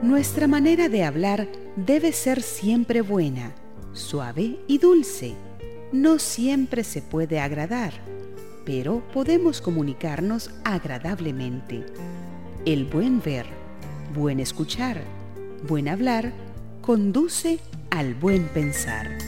Nuestra manera de hablar debe ser siempre buena, suave y dulce. No siempre se puede agradar, pero podemos comunicarnos agradablemente. El buen ver, buen escuchar, buen hablar, conduce al buen pensar.